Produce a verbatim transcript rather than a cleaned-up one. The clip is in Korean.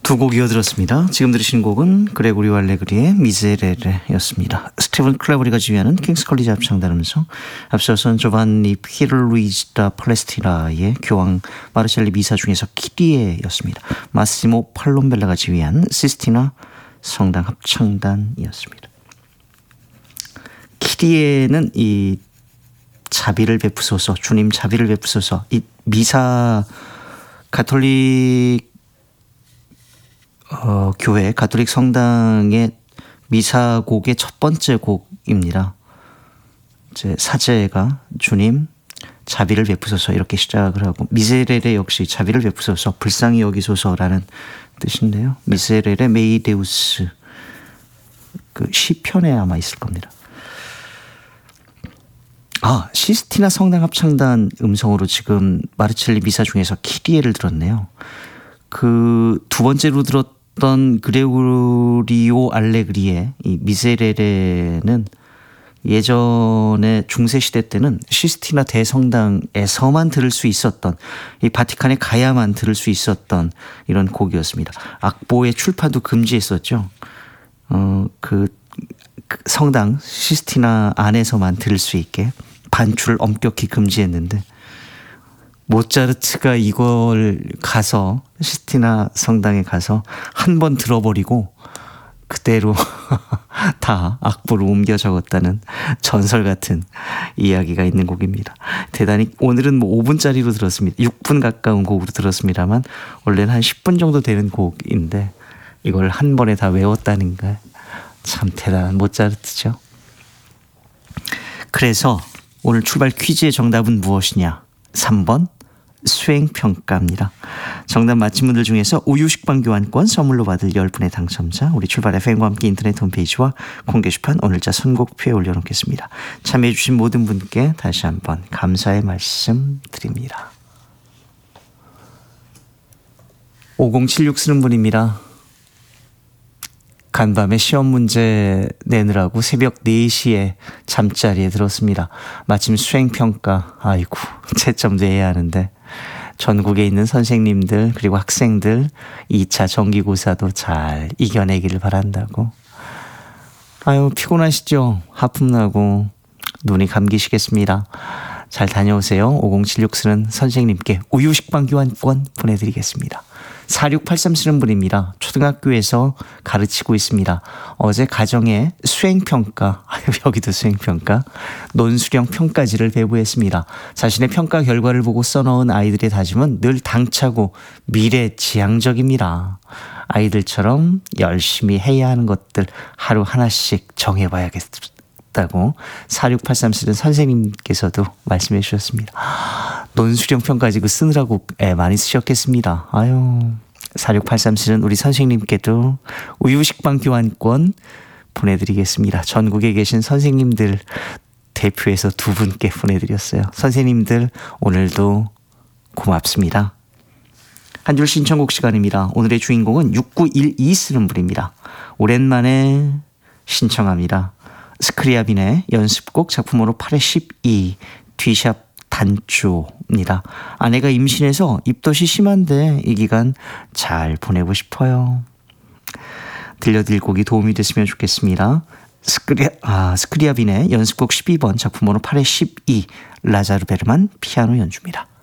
두 곡 이어들었습니다. 지금 들으신 곡은 그레고리 알레그리의 미제레레였습니다. 스티븐 클라브리가 지휘하는 킹스 컬리지 합창단 음성, 앞서선 조반니 피르루이지다 팔레스티나의 교황 마르첼리 미사 중에서 키리에였습니다. 마시모 팔롬벨라가 지휘한 시스티나 성당 합창단이었습니다. 키리에는 이 자비를 베푸소서, 주님 자비를 베푸소서, 이 미사 가톨릭 어, 교회 가톨릭 성당의 미사곡의 첫 번째 곡입니다. 이제 사제가 주님 자비를 베푸소서 이렇게 시작을 하고, 미세렐의 역시 자비를 베푸소서 불쌍히 여기소서라는 뜻인데요. 미세렐의 메이데우스, 그 시편에 아마 있을 겁니다. 아, 시스티나 성당 합창단 음성으로 지금 마르첼리 미사 중에서 키리에를 들었네요. 그 두 번째로 들었던 그레고리오 알레그리의 이 미세레레는 예전에 중세시대 때는 시스티나 대성당에서만 들을 수 있었던, 이 바티칸에 가야만 들을 수 있었던 이런 곡이었습니다. 악보의 출판도 금지했었죠. 어, 그, 그 성당 시스티나 안에서만 들을 수 있게 반출을 엄격히 금지했는데, 모차르트가 이걸 가서 시스티나 성당에 가서 한 번 들어버리고 그대로 다 악보로 옮겨 적었다는 전설 같은 이야기가 있는 곡입니다. 대단히 오늘은 뭐 오 분짜리로 들었습니다. 육 분 가까운 곡으로 들었습니다만 원래는 한 십 분 정도 되는 곡인데 이걸 한 번에 다 외웠다는 게 참 대단한 모차르트죠. 그래서 오늘 출발 퀴즈의 정답은 무엇이냐? 삼 번 수행평가입니다. 정답 맞힌 분들 중에서 우유식빵 교환권 선물로 받을 열 분의 당첨자, 우리 출발 에프엠과 함께 인터넷 홈페이지와 공개 게시판 오늘자 선곡표에 올려놓겠습니다. 참여해 주신 모든 분께 다시 한번 감사의 말씀 드립니다. 오공칠육 쓰는 분입니다. 간밤에 시험 문제 내느라고 새벽 네 시에 잠자리에 들었습니다. 마침 수행평가, 아이고 채점도 해야 하는데 전국에 있는 선생님들 그리고 학생들 이 차 정기고사도 잘 이겨내기를 바란다고. 아유 피곤하시죠? 하품 나고 눈이 감기시겠습니다. 잘 다녀오세요. 오공칠육 쓰는 선생님께 우유식빵 교환권 보내드리겠습니다. 사육팔삼 쓰는 분입니다. 초등학교에서 가르치고 있습니다. 어제 가정에 수행평가, 여기도 수행평가, 논수령 평가지를 배부했습니다. 자신의 평가 결과를 보고 써넣은 아이들의 다짐은 늘 당차고 미래지향적입니다. 아이들처럼 열심히 해야 하는 것들 하루 하나씩 정해봐야겠다고 사육팔삼 쓰는 선생님께서도 말씀해 주셨습니다. 논수령 평가지 그 쓰느라고 애 많이 쓰셨겠습니다. 아유, 사육팔삼 쓰는 우리 선생님께도 우유식빵 교환권 보내드리겠습니다. 전국에 계신 선생님들 대표해서 두 분께 보내드렸어요. 선생님들 오늘도 고맙습니다. 한 줄 신청곡 시간입니다. 오늘의 주인공은 육구일이 쓰는 분입니다. 오랜만에 신청합니다. 스크리아빈의 연습곡 작품으로 팔에 십이 뒤샵 단조입니다. 아내가 임신해서 입덧이 심한데 이 기간 잘 보내고 싶어요. 들려드릴 곡이 도움이 됐으면 좋겠습니다. 스크리아, 아, 스크리아빈의 연습곡 십이 번 작품번호 팔에 십이 라자르 베르만 피아노 연주입니다.